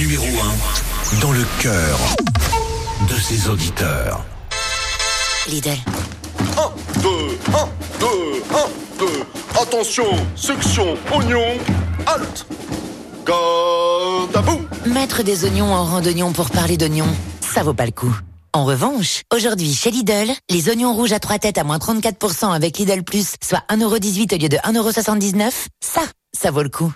numéro 1 dans le cœur de ses auditeurs. Lidl. 1, 2, 1, 2, 1, 2. Attention, section oignon, halte. Garde à vous. Mettre des oignons en rang d'oignons pour parler d'oignons, ça vaut pas le coup. En revanche, aujourd'hui chez Lidl, les oignons rouges à 3 têtes à moins 34% avec Lidl Plus, soit 1,18€ au lieu de 1,79€, ça vaut le coup.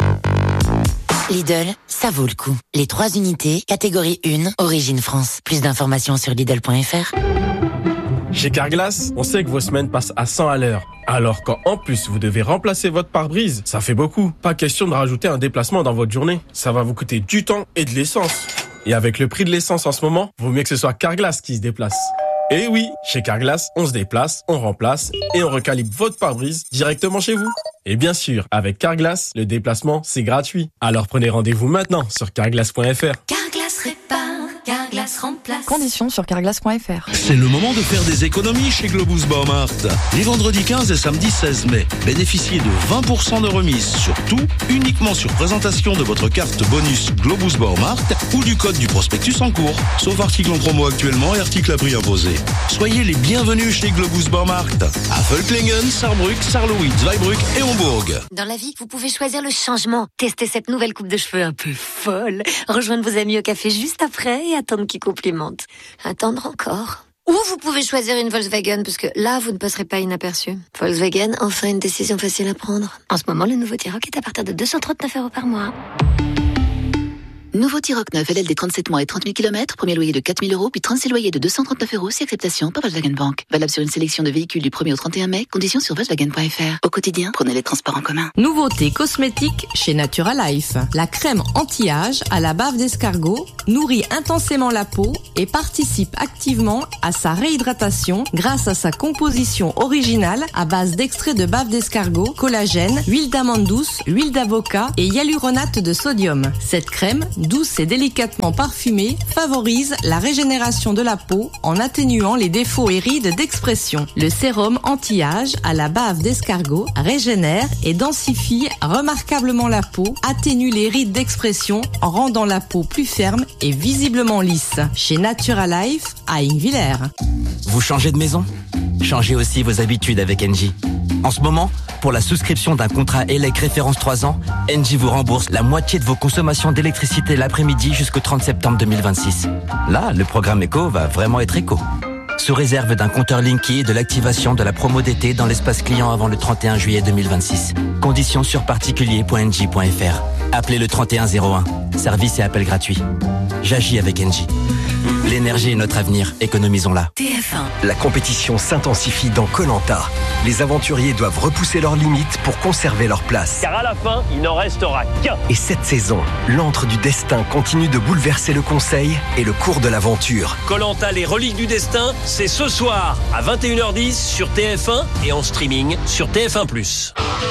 Lidl, ça vaut le coup. Les 3 unités, catégorie 1, origine France. Plus d'informations sur Lidl.fr. Chez Carglass, on sait que vos semaines passent à 100 à l'heure. Alors quand en plus vous devez remplacer votre pare-brise, ça fait beaucoup. Pas question de rajouter un déplacement dans votre journée. Ça va vous coûter du temps et de l'essence. Et avec le prix de l'essence en ce moment, vaut mieux que ce soit Carglass qui se déplace. Et oui, chez Carglass, on se déplace, on remplace et on recalibre votre pare-brise directement chez vous. Et bien sûr, avec Carglass, le déplacement, c'est gratuit. Alors prenez rendez-vous maintenant sur carglass.fr. Carglass répare, Carglass remplace. Conditions sur carglass.fr. C'est le moment de faire des économies chez Globus Baumarkt. Les vendredis 15 et samedi 16 mai, bénéficiez de 20% de remise sur tout, uniquement sur présentation de votre carte bonus Globus Baumarkt ou du code du prospectus en cours. Sauf article en promo actuellement et article à prix imposé. Soyez les bienvenus chez Globus Baumarkt. À Völklingen, Saarbrück, Sarlowitz, Zweibrück et Hombourg. Dans la vie, vous pouvez choisir le changement. Testez cette nouvelle coupe de cheveux un peu folle. Rejoindre vos amis au café juste après et attendre qu'ils complimentent. Attendre encore. Ou vous pouvez choisir une Volkswagen, parce que là, vous ne passerez pas inaperçu. Volkswagen, enfin une décision facile à prendre. En ce moment, le nouveau T-Roc est à partir de 239€ par mois. Nouveau T-Roc 9, LLD 37 mois et 30 000 km, premier loyer de 4 000 €, puis 36 loyers de 239€, si acceptation par Volkswagen Bank. Valable sur une sélection de véhicules du 1er au 31 mai, conditions sur Volkswagen.fr. Au quotidien, prenez les transports en commun. Nouveauté cosmétique chez Naturalife. La crème anti-âge à la bave d'escargot nourrit intensément la peau et participe activement à sa réhydratation grâce à sa composition originale à base d'extrait de bave d'escargot, collagène, huile d'amande douce, huile d'avocat et hyaluronate de sodium. Cette crème, douce et délicatement parfumée, favorise la régénération de la peau en atténuant les défauts et rides d'expression. Le sérum anti-âge à la bave d'escargot régénère et densifie remarquablement la peau, atténue les rides d'expression en rendant la peau plus ferme et visiblement lisse. Chez Naturalife à Ingvillers. Vous changez de maison ? Changez aussi vos habitudes avec Engie. En ce moment, pour la souscription d'un contrat ELEC référence 3 ans, Engie vous rembourse la moitié de vos consommations d'électricité l'après-midi jusqu'au 30 septembre 2026. Là, le programme éco va vraiment être éco. Sous réserve d'un compteur Linky et de l'activation de la promo d'été dans l'espace client avant le 31 juillet 2026. Conditions sur particulier.engie.fr. Appelez le 3101. Service et appel gratuit. J'agis avec Engie. L'énergie est notre avenir, économisons-la. TF1. La compétition s'intensifie dans Koh-Lanta. Les aventuriers doivent repousser leurs limites pour conserver leur place. Car à la fin, il n'en restera qu'un. Et cette saison, l'antre du destin continue de bouleverser le conseil et le cours de l'aventure. Koh-Lanta, les reliques du destin, c'est ce soir à 21h10 sur TF1 et en streaming sur TF1+.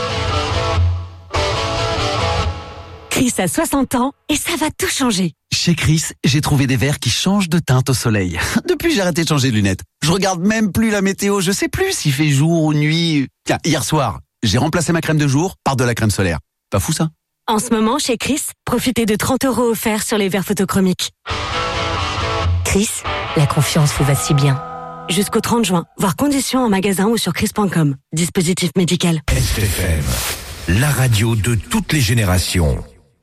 Chris a 60 ans et ça va tout changer. Chez Chris, j'ai trouvé des verres qui changent de teinte au soleil. Depuis, j'ai arrêté de changer de lunettes. Je regarde même plus la météo, je sais plus s'il fait jour ou nuit. Tiens, hier soir, j'ai remplacé ma crème de jour par de la crème solaire. Pas fou ça ? En ce moment, chez Chris, profitez de 30€ offerts sur les verres photochromiques. Chris, la confiance vous va si bien. Jusqu'au 30 juin, voir conditions en magasin ou sur chris.com. Dispositif médical. SFM, la radio de toutes les générations.